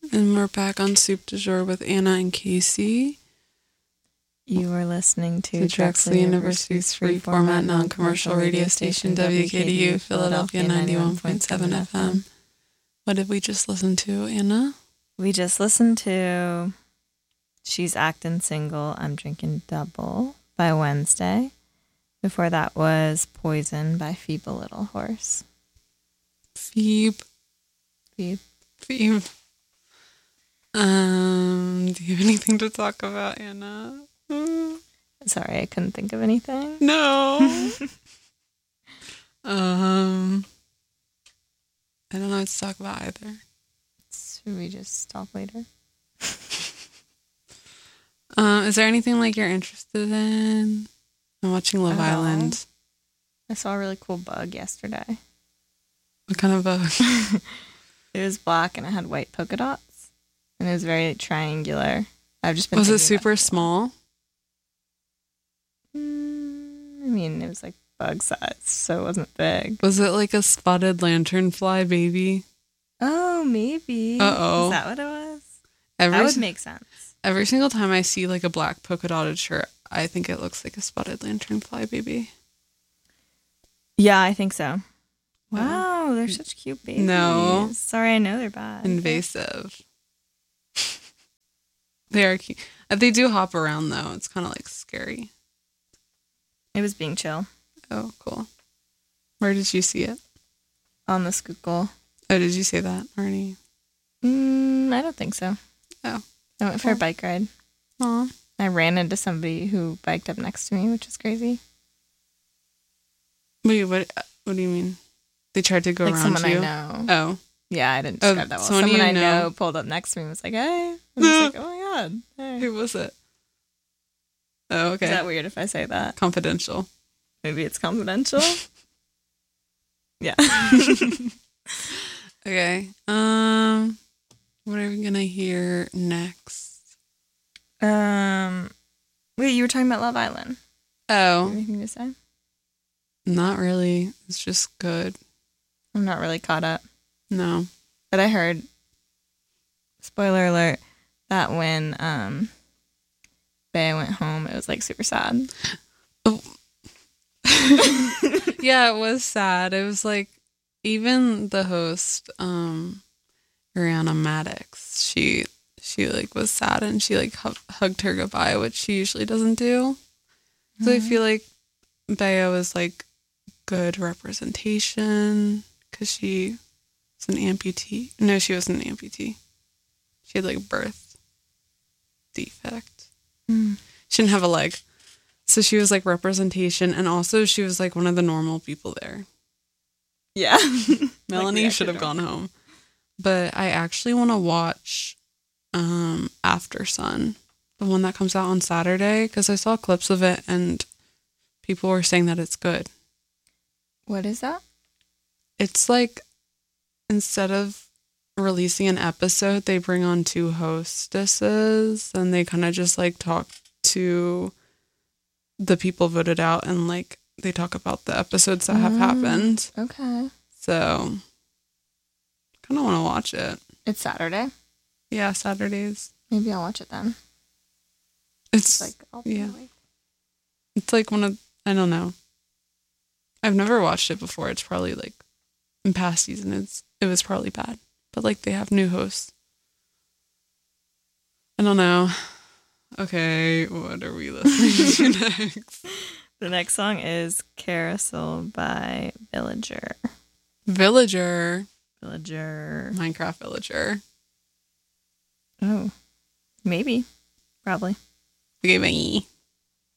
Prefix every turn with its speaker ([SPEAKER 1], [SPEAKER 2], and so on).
[SPEAKER 1] And we're back on Soup du Jour with Anna and Casey.
[SPEAKER 2] You are listening to
[SPEAKER 1] Drexel University's free format non-commercial radio station WKDU Philadelphia 91.7 FM. What did we just listen to, Anna?
[SPEAKER 2] We just listened to She's Actin' Single, I'm Drinking Double by Wednesday. Before that was Poison by Feeble Little Horse.
[SPEAKER 1] Phoebe. Do you have anything to talk about, Anna?
[SPEAKER 2] Sorry, I couldn't think of anything.
[SPEAKER 1] No. I don't know what to talk about either.
[SPEAKER 2] Should we just talk later?
[SPEAKER 1] Is there anything like you're interested in? I'm watching Love Island.
[SPEAKER 2] I saw a really cool bug yesterday.
[SPEAKER 1] What kind of bug?
[SPEAKER 2] It was black and it had white polka dots. And it was very triangular. I've just been.
[SPEAKER 1] Was it super small?
[SPEAKER 2] I mean, it was like bug size, so it wasn't big.
[SPEAKER 1] Was it like a spotted lanternfly baby?
[SPEAKER 2] Oh, maybe.
[SPEAKER 1] Uh-oh.
[SPEAKER 2] Is that what it was? That would make sense.
[SPEAKER 1] Every single time I see like a black polka dotted shirt, I think it looks like a spotted lanternfly baby.
[SPEAKER 2] Yeah, I think so. Wow, they're such cute babies.
[SPEAKER 1] No.
[SPEAKER 2] Sorry, I know they're bad.
[SPEAKER 1] Invasive. They are cute. They do hop around though. It's kind of like scary.
[SPEAKER 2] It was being chill.
[SPEAKER 1] Oh, cool. Where did you see it?
[SPEAKER 2] On the Schuylkill.
[SPEAKER 1] Oh, did you say that already?
[SPEAKER 2] I don't think so.
[SPEAKER 1] Oh.
[SPEAKER 2] I went for a bike ride.
[SPEAKER 1] Aw.
[SPEAKER 2] I ran into somebody who biked up next to me, which is crazy.
[SPEAKER 1] Wait, what do you mean? They tried to go
[SPEAKER 2] like
[SPEAKER 1] around
[SPEAKER 2] someone
[SPEAKER 1] you?
[SPEAKER 2] I know.
[SPEAKER 1] Oh.
[SPEAKER 2] Yeah, I didn't describe that well.
[SPEAKER 1] Someone
[SPEAKER 2] I
[SPEAKER 1] know
[SPEAKER 2] know pulled up next to me and was like, hey. I was like, oh my God. Hey.
[SPEAKER 1] Who was it? Oh, okay.
[SPEAKER 2] Is that weird if I say that?
[SPEAKER 1] Confidential.
[SPEAKER 2] Maybe it's confidential? Yeah.
[SPEAKER 1] Okay. What are we gonna hear next?
[SPEAKER 2] Wait, you were talking about Love Island.
[SPEAKER 1] Oh.
[SPEAKER 2] Anything to say?
[SPEAKER 1] Not really. It's just good.
[SPEAKER 2] I'm not really caught up.
[SPEAKER 1] No.
[SPEAKER 2] But I heard, spoiler alert, that when Bea went home, it was like super sad.
[SPEAKER 1] Oh. Yeah, it was sad. It was like, even the host, Ariana Maddox, she like was sad and she like hugged her goodbye, which she usually doesn't do. So I feel like Bea was like good representation because she was an amputee. No, she wasn't an amputee. She had like a birth defect. She didn't have a leg. So she was like representation, and also she was like one of the normal people there.
[SPEAKER 2] Yeah.
[SPEAKER 1] Melanie
[SPEAKER 2] like
[SPEAKER 1] should have gone home. But I actually want to watch After Sun, the one that comes out on Saturday, because I saw clips of it and people were saying that it's good.
[SPEAKER 2] What is that?
[SPEAKER 1] It's like, instead of releasing an episode, they bring on two hostesses and they kind of just like talk to the people voted out, and like they talk about the episodes that have happened.
[SPEAKER 2] Okay.
[SPEAKER 1] So kind of want to watch it.
[SPEAKER 2] It's Saturday?
[SPEAKER 1] Yeah, Saturdays.
[SPEAKER 2] Maybe I'll watch it then.
[SPEAKER 1] It's
[SPEAKER 2] like,
[SPEAKER 1] yeah. It's like one of, I don't know. I've never watched it before. It's probably like in past seasons it was probably bad. But like they have new hosts. I don't know. Okay, what are we listening to next?
[SPEAKER 2] The next song is Carousel by Villager.
[SPEAKER 1] Villager.
[SPEAKER 2] Minecraft
[SPEAKER 1] Villager.
[SPEAKER 2] Oh. Maybe. Probably.
[SPEAKER 1] Okay, bye.